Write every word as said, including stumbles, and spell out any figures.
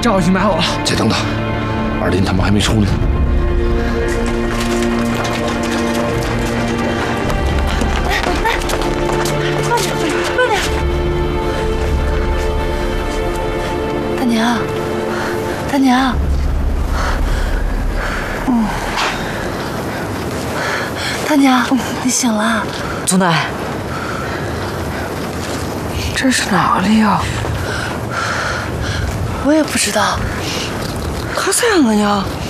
账已经买好了。 再等等，二林他们还没出来呢。 慢点，慢点。大娘，大娘。嗯。大娘，你醒了。 祖奶， 这是哪里呀？我也不知道。 看啥个呀？